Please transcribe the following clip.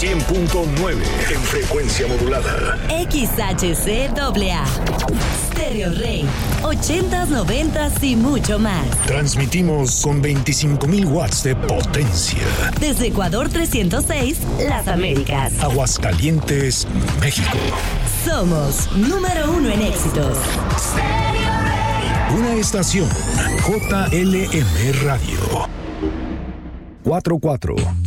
100.9 en frecuencia modulada. XHCAA. Stereo Rey. 80s, 90s y mucho más. Transmitimos con 25,000 watts de potencia. Desde Ecuador 306, Las Américas. Aguascalientes, México. Somos número 1 en éxitos. Stereo Rey. Una estación JLM Radio. 44